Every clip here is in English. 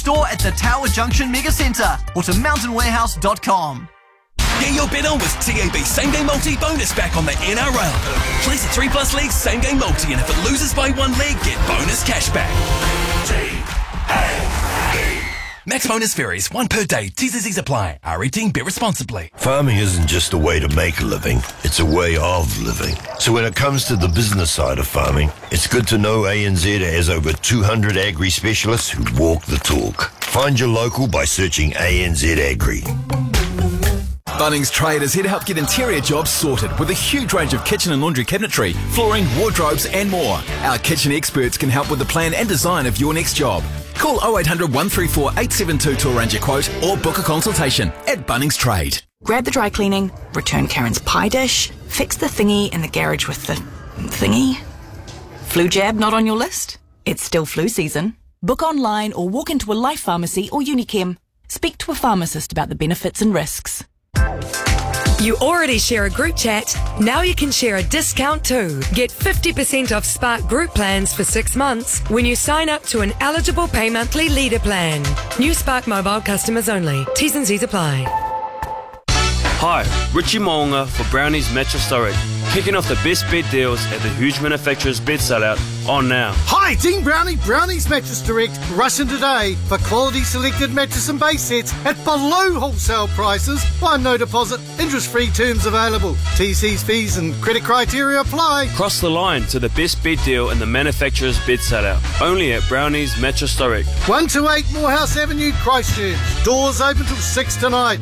store at the Tower Junction Mega Centre or to mountainwarehouse.com. Get your bet on with TAB Same Game Multi bonus back on the NRL. Place a 3+ leagues Same Game Multi, and if it loses by one leg, get bonus cash back. Max bonus varies, 1 per day. T&Cs apply. R18, bet responsibly. Farming isn't just a way to make a living, it's a way of living. So when it comes to the business side of farming, it's good to know ANZ has over 200 agri specialists who walk the talk. Find your local by searching ANZ Agri. Bunnings Trade is here to help get interior jobs sorted with a huge range of kitchen and laundry cabinetry, flooring, wardrobes and more. Our kitchen experts can help with the plan and design of your next job. Call 0800 134 872 to arrange a quote or book a consultation at Bunnings Trade. Grab the dry cleaning, return Karen's pie dish, fix the thingy in the garage with the thingy. Flu jab not on your list? It's still flu season. Book online or walk into a Life Pharmacy or Unichem. Speak to a pharmacist about the benefits and risks. You already share a group chat, now you can share a discount too. Get 50% off Spark group plans for 6 months when you sign up to an eligible pay monthly leader plan. New Spark mobile customers only. T's and C's apply. Hi, Richie Moonga for Brownie's Mattress Direct. Kicking off the best bed deals at the huge manufacturer's bed sellout on now. Hi, Team Brownie, Brownie's Mattress Direct. Rushing today for quality selected mattress and base sets at below wholesale prices. By no deposit, interest-free terms available. TC's fees and credit criteria apply. Cross the line to the best bed deal in the manufacturer's bed sellout. Only at Brownie's Mattress Direct. 128 Morehouse Avenue, Christchurch. Doors open till 6 tonight.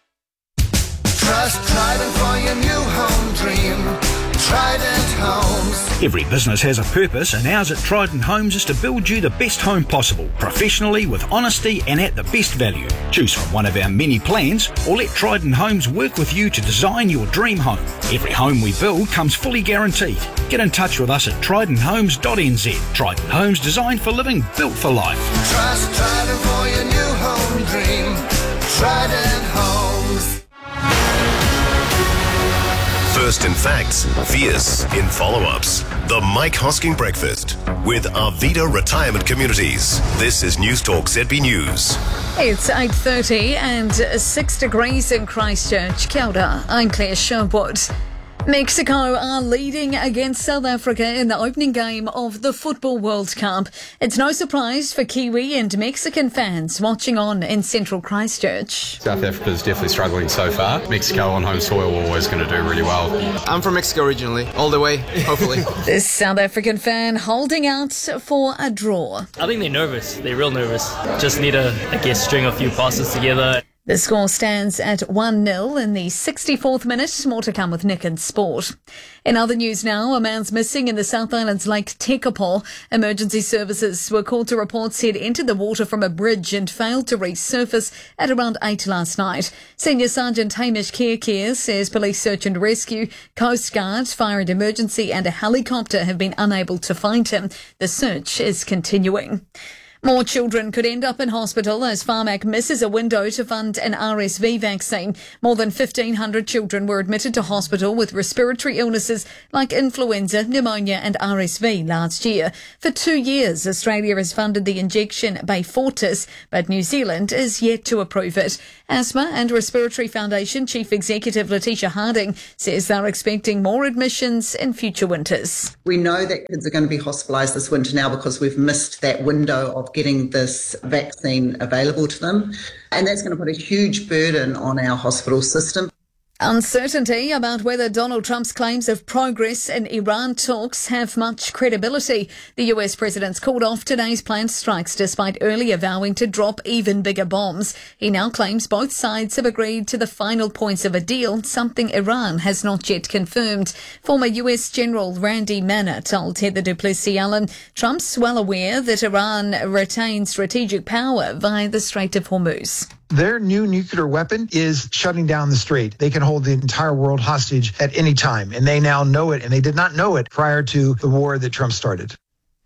Trust Trident for your new home dream. Trident Homes. Every business has a purpose, and ours at Trident Homes is to build you the best home possible, professionally, with honesty and at the best value. Choose from one of our many plans, or let Trident Homes work with you to design your dream home. Every home we build comes fully guaranteed. Get in touch with us at tridenthomes.nz. Trident Homes, designed for living, built for life. Trust Trident for your new home dream. Trident Homes. First in facts, fierce in follow-ups. The Mike Hosking Breakfast with Arvida Retirement Communities. This is News Talk ZB News. It's 8:30 and 6 degrees in Christchurch. Kia ora, I'm Claire Sherwood. Mexico are leading against South Africa in the opening game of the Football World Cup. It's no surprise for Kiwi and Mexican fans watching on in central Christchurch. South Africa's definitely struggling so far. Mexico on home soil are always going to do really well. I'm from Mexico originally, all the way, hopefully. This South African fan holding out for a draw. I think they're nervous. They're real nervous. Just need to, string a few passes together. The score stands at 1-0 in the 64th minute. More to come with Nick and Sport. In other news now, a man's missing in the South Island's Lake Tekapo. Emergency services were called to reports he'd entered the water from a bridge and failed to resurface at around 8 last night. Senior Sergeant Hamish Kierkeer says police search and rescue, Coast Guard, fire and emergency and a helicopter have been unable to find him. The search is continuing. More children could end up in hospital as Pharmac misses a window to fund an RSV vaccine. More than 1,500 children were admitted to hospital with respiratory illnesses like influenza, pneumonia and RSV last year. For 2 years, Australia has funded the injection Beyfortus, but New Zealand is yet to approve it. Asthma and Respiratory Foundation Chief Executive Letitia Harding says they're expecting more admissions in future winters. We know that kids are going to be hospitalised this winter now because we've missed that window of getting this vaccine available to them. And that's going to put a huge burden on our hospital system. Uncertainty about whether Donald Trump's claims of progress in Iran talks have much credibility. The US president's called off today's planned strikes despite earlier vowing to drop even bigger bombs. He now claims both sides have agreed to the final points of a deal, something Iran has not yet confirmed. Former US General Randy Manner told Heather Duplessis Allen Trump's well aware that Iran retains strategic power via the Strait of Hormuz. Their new nuclear weapon is shutting down the strait. They can hold the entire world hostage at any time, and they now know it, and they did not know it prior to the war that Trump started.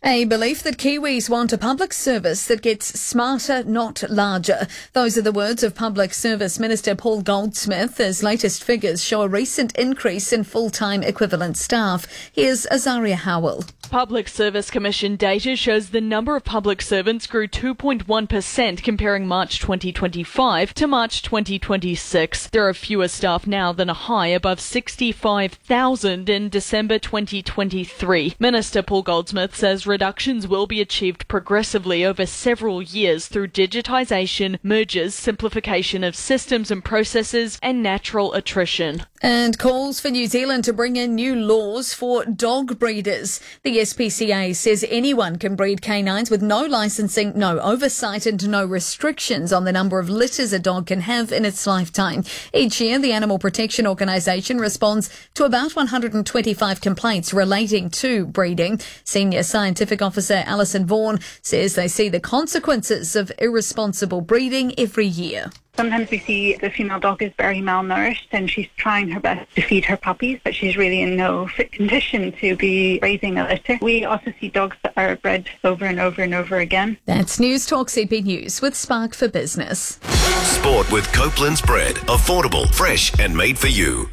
A belief that Kiwis want a public service that gets smarter, not larger. Those are the words of Public Service Minister Paul Goldsmith as latest figures show a recent increase in full-time equivalent staff. Here's Azaria Howell. Public Service Commission data shows the number of public servants grew 2.1% comparing March 2025 to March 2026. There are fewer staff now than a high above 65,000 in December 2023. Minister Paul Goldsmith says reductions will be achieved progressively over several years through digitisation, mergers, simplification of systems and processes, and natural attrition. And calls for New Zealand to bring in new laws for dog breeders. The SPCA says anyone can breed canines with no licensing, no oversight and no restrictions on the number of litters a dog can have in its lifetime. Each year, the Animal Protection Organisation responds to about 125 complaints relating to breeding. Senior Scientific Officer Alison Vaughan says they see the consequences of irresponsible breeding every year. Sometimes we see the female dog is very malnourished and she's trying her best to feed her puppies, but she's really in no fit condition to be raising a litter. We also see dogs that are bred over and over and over again. That's News Talk ZB News with Spark for Business. Sport with Copeland's bread. Affordable, fresh and made for you.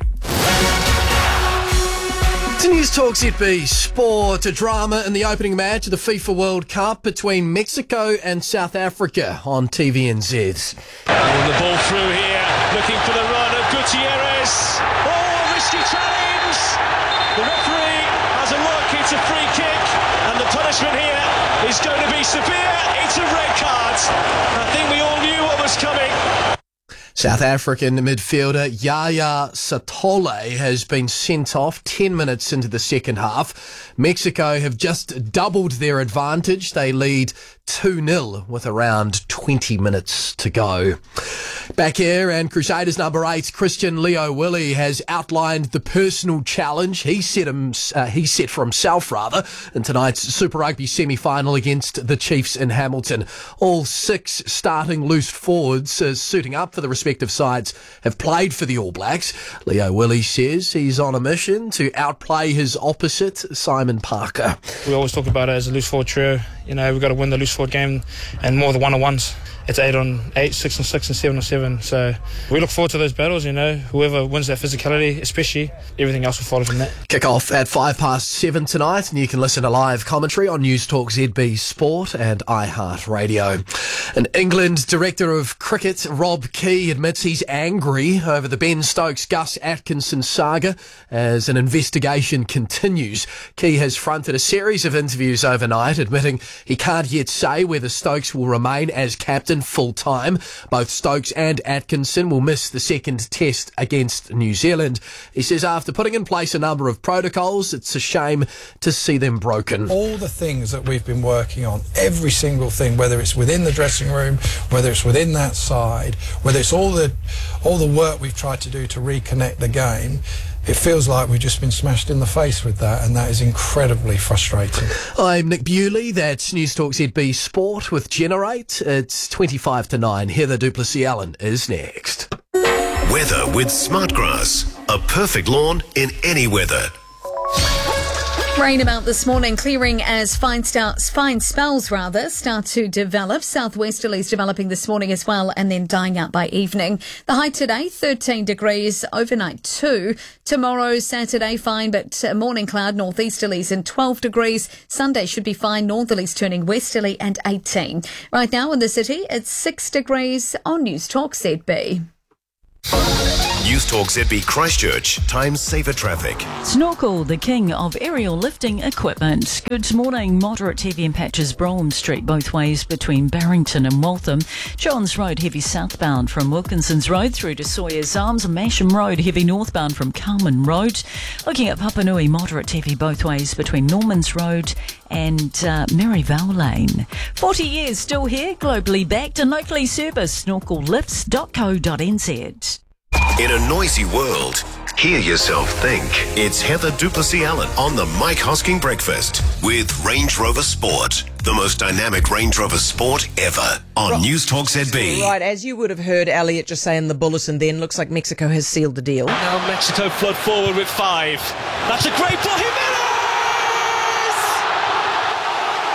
It's News Talk ZB Sport. A drama in the opening match of the FIFA World Cup between Mexico and South Africa on TVNZ. The ball through here, looking for the run of Gutierrez. Oh, risky challenge. The referee has a look. It's a free kick, and the punishment here is going to be severe. It's a red card. I think we all knew what was coming. South African midfielder Yaya Satole has been sent off 10 minutes into the second half. Mexico have just doubled their advantage. They lead 2-0 with around 20 minutes to go. Back here, and Crusaders number 8, Christian Leo Willie, has outlined the personal challenge he set for himself in tonight's Super Rugby semi-final against the Chiefs in Hamilton. All 6 starting loose forwards suiting up for the respective sides have played for the All Blacks. Leo Willie says he's on a mission to outplay his opposite, Simon Parker. We always talk about it as a loose forward trio. You know, we've got to win the loose forward game and more the one-on-ones. It's 8 on 8, 6 on 6 and 7 on 7. So we look forward to those battles, you know. Whoever wins that physicality, especially, everything else will follow from that. Kick off at 7:05 tonight, and you can listen to live commentary on News Talk ZB Sport and iHeartRadio. An England director of cricket, Rob Key, admits he's angry over the Ben Stokes-Gus Atkinson saga as an investigation continues. Key has fronted a series of interviews overnight, admitting he can't yet say whether Stokes will remain as captain full-time. Both Stokes and Atkinson will miss the second test against New Zealand. He says after putting in place a number of protocols, it's a shame to see them broken. All the things that we've been working on, every single thing, whether it's within the dressing room, whether it's within that side, whether it's all the work we've tried to do to reconnect the game, it feels like we've just been smashed in the face with that, and that is incredibly frustrating. I'm Nick Bewley. That's News Talk ZB Sport with Generate. It's 7:25. Heather Duplessis-Allen is next. Weather with Smartgrass. A perfect lawn in any weather. Rain about this morning, clearing as fine spells start to develop. Southwesterlies developing this morning as well, and then dying out by evening. The high today, 13 degrees, overnight 2. Tomorrow, Saturday, fine, but morning cloud, northeasterlies and 12 degrees. Sunday should be fine, northerlies turning westerly and 18. Right now in the city, it's 6 degrees on News Talk ZB. News Talk ZB Christchurch. Time saver traffic. Snorkel, the king of aerial lifting equipment. Good morning. Moderate heavy in patches Brougham Street both ways between Barrington and Waltham. Johns Road heavy southbound from Wilkinson's Road through to Sawyer's Arms. Masham Road heavy northbound from Carman Road. Looking at Papanui, moderate heavy both ways between Normans Road and Maryvale Lane. 40 years still here, globally backed and locally serviced. snorkellifts.co.nz. In a noisy world, hear yourself think. It's Heather Duplessis-Allen on the Mike Hosking Breakfast with Range Rover Sport. The most dynamic Range Rover Sport ever on News Talk ZB. Right, as you would have heard Elliot just say in the bulletin then, looks like Mexico has sealed the deal. Now Mexico flood forward with 5. That's a great ball. Jimenez!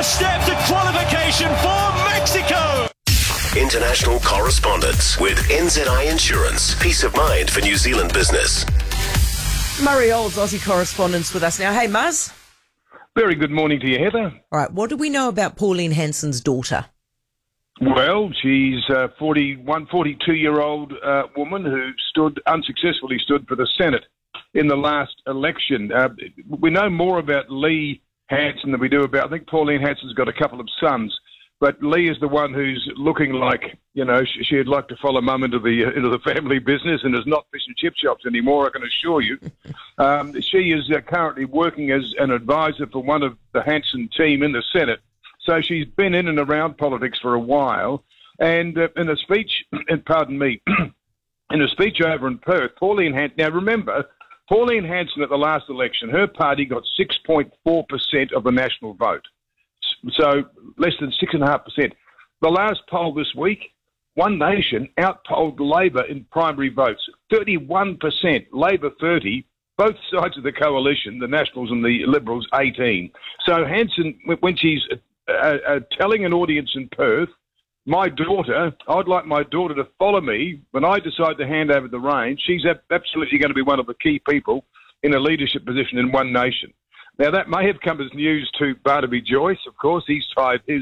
step to qualification for Mexico. International correspondence with NZI Insurance. Peace of mind for New Zealand business. Murray Olds, Aussie correspondence with us now. Hey, Muzz. Very good morning to you, Heather. All right, what do we know about Pauline Hanson's daughter? Well, she's a 42-year-old woman who unsuccessfully stood for the Senate in the last election. We know more about Lee Hanson than we do about, I think Pauline Hanson's got a couple of sons, but Lee is the one who's looking like, she'd like to follow mum into the family business and is not fish and chip shops anymore, I can assure you. She is currently working as an advisor for one of the Hanson team in the Senate. So she's been in and around politics for a while. And in a speech, pardon me, in a speech over in Perth, Pauline Hanson, now remember, Pauline Hanson at the last election, her party got 6.4% of the national vote. So less than 6.5%. The last poll this week, One Nation outpolled Labor in primary votes. 31%, Labor 30%, both sides of the coalition, the Nationals and the Liberals, 18%. So Hanson, when she's telling an audience in Perth, I'd like my daughter to follow me when I decide to hand over the reins. She's absolutely going to be one of the key people in a leadership position in One Nation. Now, that may have come as news to Barnaby Joyce, of course. He's tied his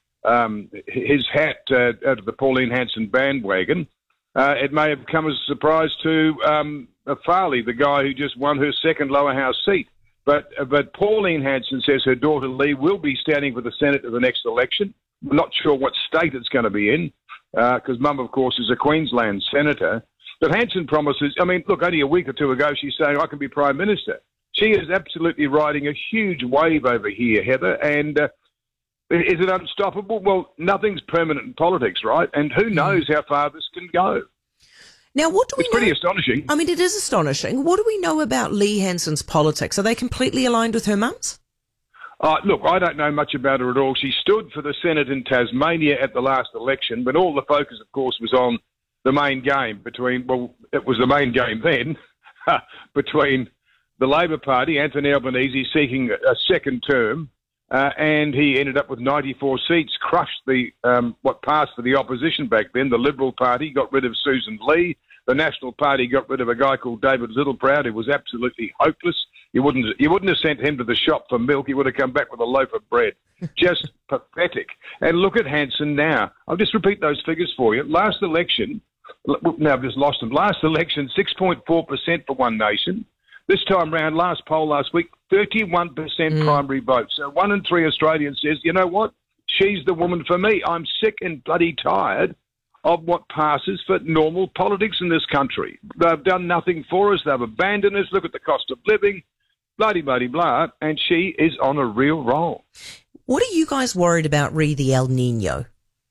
hat out of the Pauline Hanson bandwagon. It may have come as a surprise to Farley, the guy who just won her second lower house seat. But Pauline Hanson says her daughter Lee will be standing for the Senate at the next election. We're not sure what state it's going to be in, because Mum, of course, is a Queensland senator. But Hanson promises, look, only a week or two ago, she's saying, I can be Prime Minister. She is absolutely riding a huge wave over here, Heather. And is it unstoppable? Well, nothing's permanent in politics, right? And who knows how far this can go. Now, what do we know? It's pretty astonishing. It is astonishing. What do we know about Lee Hanson's politics? Are they completely aligned with her mum's? Look, I don't know much about her at all. She stood for the Senate in Tasmania at the last election, but all the focus, of course, was on the main game it was the main game then, between the Labor Party, Anthony Albanese, seeking a second term, and he ended up with 94 seats, crushed what passed for the opposition back then. The Liberal Party got rid of Susan Lee. The National Party got rid of a guy called David Littleproud, who was absolutely hopeless. You wouldn't have sent him to the shop for milk. He would have come back with a loaf of bread. Just pathetic. And look at Hanson now. I'll just repeat those figures for you. Last election, now I've just lost them. Last election, 6.4% for One Nation. This time round, last poll last week, 31% primary vote. So 1 in 3 Australians says, you know what? She's the woman for me. I'm sick and bloody tired of what passes for normal politics in this country. They've done nothing for us. They've abandoned us. Look at the cost of living, blah-de-blah-de-blah. And she is on a real roll. What are you guys worried about re the El Nino?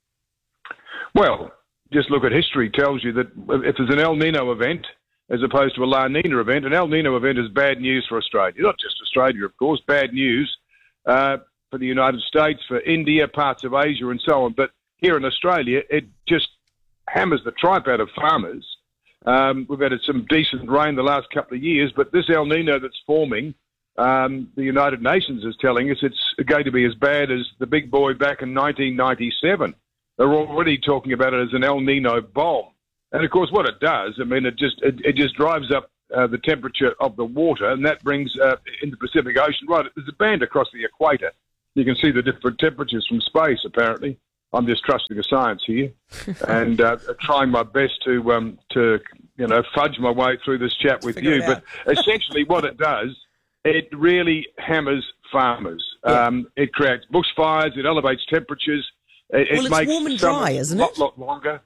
Well, just look at history. Tells you that if there's an El Nino event, as opposed to a La Nina event, an El Nino event is bad news for Australia. Not just Australia, of course, bad news for the United States, for India, parts of Asia and so on. But here in Australia, it just hammers the tripe out of farmers. We've had some decent rain the last couple of years, but this El Nino that's forming, the United Nations is telling us it's going to be as bad as the big boy back in 1997. They're already talking about it as an El Nino bomb. And, of course, what it does, it just drives up the temperature of the water, and that brings in the Pacific Ocean. Right, there's a band across the equator. You can see the different temperatures from space, apparently. I'm just trusting the science here and trying my best to fudge my way through this chat with you. But essentially what it does, it really hammers farmers. Yeah. It creates bushfires. It elevates temperatures. It makes warm and dry, isn't it? A lot longer.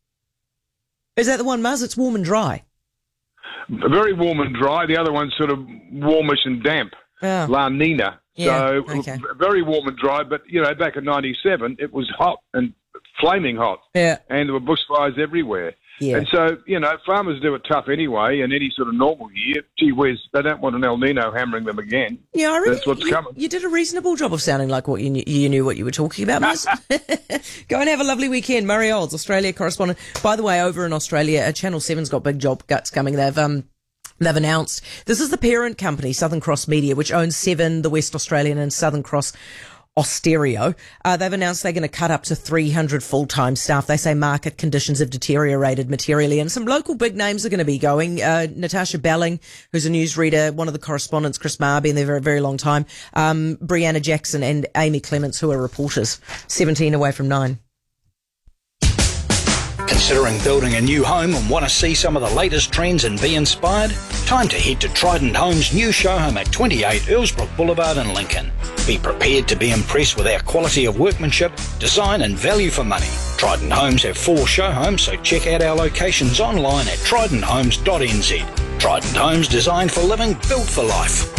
Is that the one, Muzz? It's warm and dry. Very warm and dry. The other one's sort of warmish and damp. Oh. La Nina. Yeah, so very warm and dry. But, back in 97, it was hot and flaming hot. Yeah. And there were bushfires everywhere. Yeah. And so, farmers do it tough anyway, in any sort of normal year. Gee whiz, they don't want an El Nino hammering them again. Yeah, I reckon that's what's coming. You did a reasonable job of sounding like what you knew what you were talking about, Muzz. Go and have a lovely weekend. Murray Olds, Australia correspondent. By the way, over in Australia, Channel 7's got big job cuts coming. They've announced this is the parent company, Southern Cross Media, which owns Seven, The West Australian, and Southern Cross Austereo. They've announced they're going to cut up to 300 full-time staff. They say market conditions have deteriorated materially, and some local big names are going to be going. Natasha Belling, who's a newsreader, one of the correspondents, Chris Marr, been there for a very long time, Brianna Jackson and Amy Clements, who are reporters. 17 away from 9. Considering building a new home and want to see some of the latest trends and be inspired? Time to head to Trident Homes' new show home at 28 Earlsbrook Boulevard in Lincoln. Be prepared to be impressed with our quality of workmanship, design and value for money. Trident Homes have 4 show homes, so check out our locations online at tridenthomes.nz. Trident Homes, designed for living, built for life.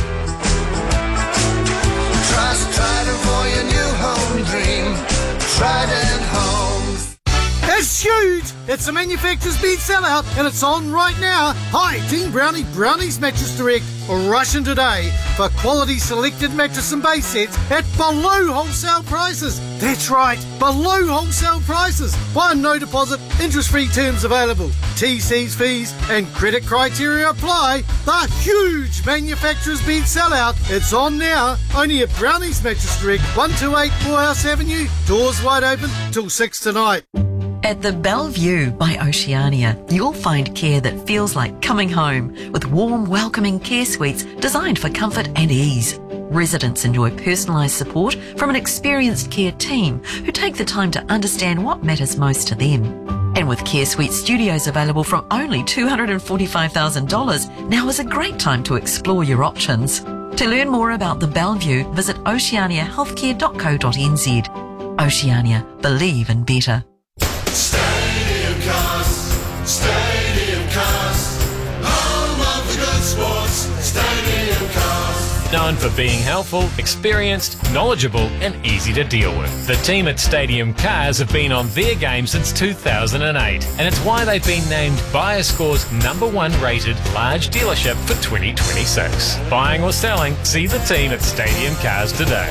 Trust Trident for your new home dream. Trident Homes. It's huge! It's a manufacturer's bed sellout and it's on right now. Hi, Team Brownie, Brownie's Mattress Direct. Rush in today for quality selected mattress and base sets at below wholesale prices. That's right, below wholesale prices. Buy no deposit, interest-free terms available. TC's fees and credit criteria apply. The huge manufacturer's bed sellout. It's on now, only at Brownie's Mattress Direct, 128 Morehouse Avenue. Doors wide open till 6 tonight. At the Bellevue by Oceania, you'll find care that feels like coming home with warm, welcoming care suites designed for comfort and ease. Residents enjoy personalised support from an experienced care team who take the time to understand what matters most to them. And with Care Suite Studios available from only $245,000, now is a great time to explore your options. To learn more about the Bellevue, visit oceaniahealthcare.co.nz. Oceania, believe in better. Stadium Cars, home of the good sports. Stadium Cars. Known for being helpful, experienced, knowledgeable and easy to deal with. The team at Stadium Cars have been on their game since 2008, and it's why they've been named BuyerScore's #1 rated large dealership for 2026. Buying or selling, see the team at Stadium Cars today.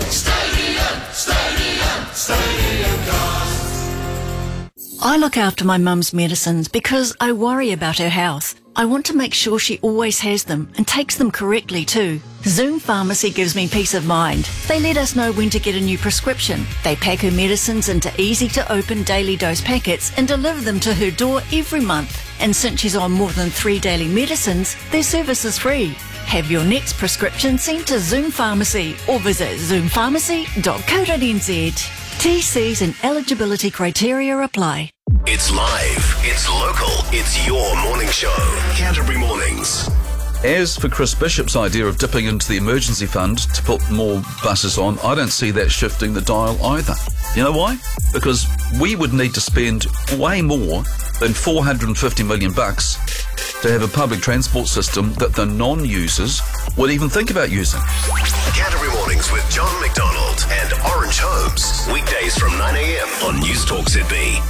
Stadium Cars. I look after my mum's medicines because I worry about her health. I want to make sure she always has them and takes them correctly too. Zoom Pharmacy gives me peace of mind. They let us know when to get a new prescription. They pack her medicines into easy-to-open daily dose packets and deliver them to her door every month. And since she's on more than 3 daily medicines, their service is free. Have your next prescription sent to Zoom Pharmacy or visit zoompharmacy.co.nz. TCs and eligibility criteria apply. It's live, it's local, it's your morning show. Canterbury Mornings. As for Chris Bishop's idea of dipping into the emergency fund to put more buses on, I don't see that shifting the dial either. You know why? Because we would need to spend way more than $450 million to have a public transport system that the non-users would even think about using. Canterbury Mornings with John McDonald and Orange Homes. Weekdays from 9 a.m. on News Talk ZB.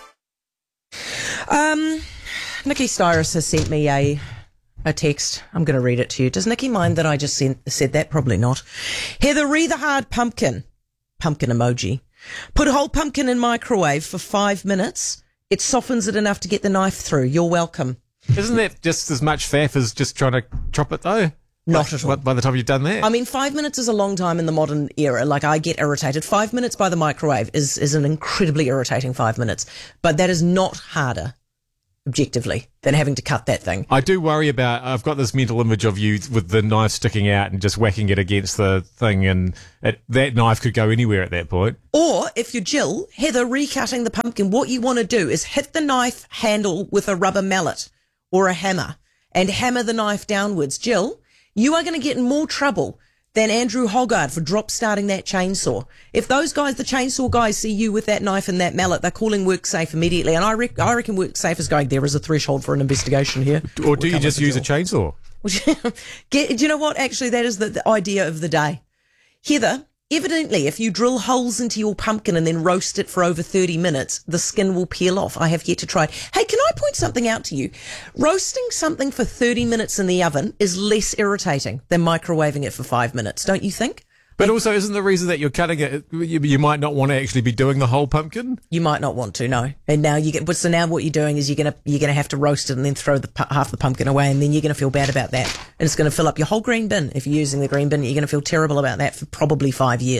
Nikki Styrus has sent me a text. I'm going to read it to you. Does Nikki mind that I just said that? Probably not. Heather, read the hard pumpkin emoji. Put a whole pumpkin in microwave for 5 minutes. It softens it enough to get the knife through. You're welcome. Isn't that just as much faff as just trying to chop it though? Not at all. By the time you've done that? I mean, 5 minutes is a long time in the modern era. Like, I get irritated. 5 minutes by the microwave is an incredibly irritating 5 minutes. But that is not harder, objectively, than having to cut that thing. I do worry about, I've got this mental image of you with the knife sticking out and just whacking it against the thing, and that knife could go anywhere at that point. Or, if you're Jill, Heather, recutting the pumpkin, what you want to do is hit the knife handle with a rubber mallet or a hammer and hammer the knife downwards. Jill, you are going to get in more trouble than Andrew Hoggard for drop starting that chainsaw. If those guys, the chainsaw guys, see you with that knife and that mallet, they're calling WorkSafe immediately. And I reckon WorkSafe is going, there is a threshold for an investigation here. Or do you just use a chainsaw? Do you know what? Actually, that is the idea of the day. Heather, evidently, if you drill holes into your pumpkin and then roast it for over 30 minutes, the skin will peel off. I have yet to try it. Hey, can I point something out to you? Roasting something for 30 minutes in the oven is less irritating than microwaving it for 5 minutes, don't you think? But also, isn't the reason that you're cutting it, you might not want to actually be doing the whole pumpkin? You might not want to, no. And now so now what you're doing is you're gonna have to roast it and then throw half the pumpkin away, and then you're gonna feel bad about that. And it's gonna fill up your whole green bin. If you're using the green bin, you're gonna feel terrible about that for probably 5 years.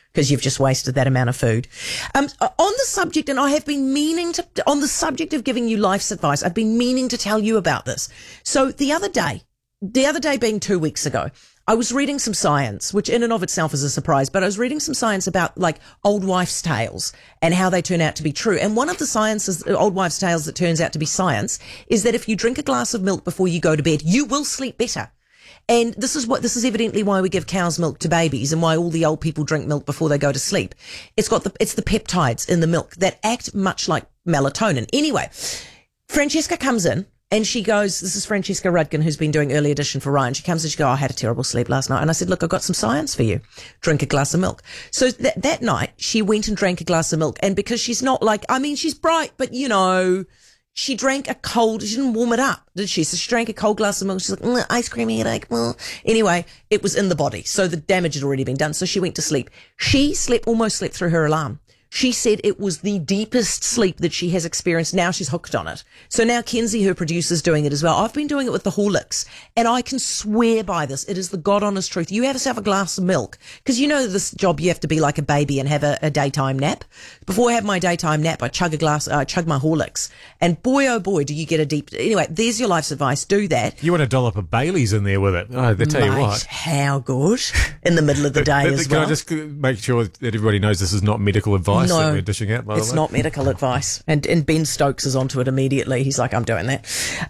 because you've just wasted that amount of food. On the subject, and I have been meaning to, on the subject of giving you life's advice, I've been meaning to tell you about this. So the other day being 2 weeks ago, I was reading some science, which in and of itself is a surprise, but I was reading some science about like old wives' tales and how they turn out to be true. And one of the old wives' tales that turns out to be science is that if you drink a glass of milk before you go to bed, you will sleep better. And this is evidently why we give cow's milk to babies and why all the old people drink milk before they go to sleep. It's the peptides in the milk that act much like melatonin. Anyway, Francesca comes in and she goes, this is Francesca Rudkin, who's been doing Early Edition for Ryan. She comes and she goes, I had a terrible sleep last night. And I said, look, I've got some science for you. Drink a glass of milk. So that night she went and drank a glass of milk. And because she's not she's bright, but she drank she didn't warm it up, did she? So she drank a cold glass of milk. She's like, ice cream headache. Anyway, it was in the body. So the damage had already been done. So she went to sleep. She almost slept through her alarm. She said it was the deepest sleep that she has experienced. Now she's hooked on it. So now Kenzie, her producer, is doing it as well. I've been doing it with the Horlicks, and I can swear by this. It is the God honest truth. You have to have a glass of milk, because this job, you have to be like a baby and have a daytime nap. Before I have my daytime nap, I chug my Horlicks, and boy, oh boy, do you get a deep. Anyway, there's your life's advice. Do that. You want to dollop a Baileys in there with it? Oh, they tell you what. How good in the middle of the day as well. Can I just make sure that everybody knows this is not medical advice that we're dishing out, by the way? It's not medical advice. And Ben Stokes is onto it immediately. He's like, I'm doing that.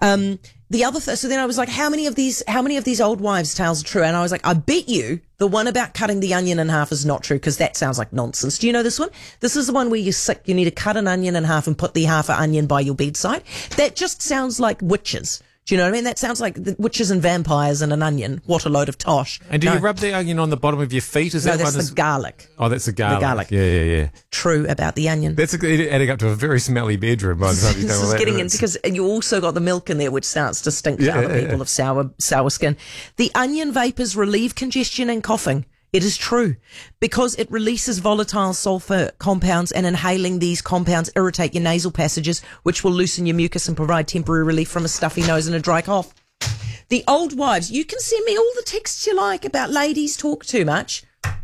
The other so then I was like, how many of these old wives' tales are true? And I was like, I bet you the one about cutting the onion in half is not true, because that sounds like nonsense. Do you know this one? This is the one where you're sick, you need to cut an onion in half and put the half an onion by your bedside. That just sounds like witches. Do you know what I mean? That sounds like the witches and vampires and an onion. What a load of tosh. And do you rub the onion on the bottom of your feet? That's the garlic. Oh, that's the garlic. The garlic. Yeah. True about the onion. That's adding up to a very smelly bedroom by the time you know This is getting into, because you also got the milk in there, which starts to stink to other people of sour skin. The onion vapors relieve congestion and coughing. It is true, because it releases volatile sulfur compounds, and inhaling these compounds irritate your nasal passages, which will loosen your mucus and provide temporary relief from a stuffy nose and a dry cough. The old wives, you can send me all the texts you like about ladies talk too much.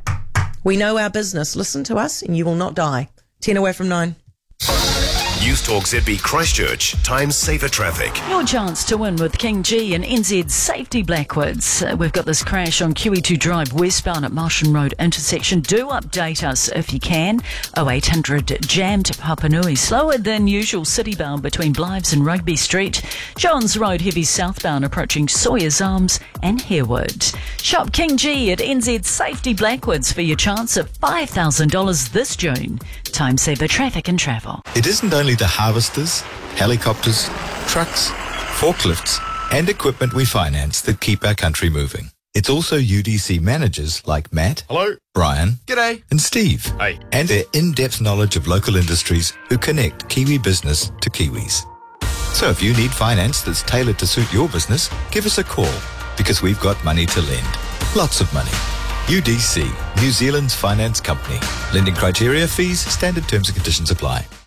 We know our business. Listen to us and you will not die. 10 away from 9. News Talk ZB Christchurch, time saver traffic. Your chance to win with King G and NZ Safety Blackwards. We've got this crash on QE2 Drive westbound at Marsham Road intersection. Do update us if you can. 0800 jam to Papanui. Slower than usual citybound between Blythes and Rugby Street. Johns Road heavy southbound approaching Sawyer's Arms and Harewood. Shop King G at NZ Safety Blackwards for your chance of $5,000 this June. Time saver traffic and travel. It isn't only the harvesters, helicopters, trucks, forklifts, and equipment we finance that keep our country moving. It's also UDC managers like Matt, hello, Brian, g'day, and Steve, hey, and their in-depth knowledge of local industries who connect Kiwi business to Kiwis. So if you need finance that's tailored to suit your business, give us a call, because we've got money to lend. Lots of money. UDC, New Zealand's finance company. Lending criteria, fees, standard terms and conditions apply.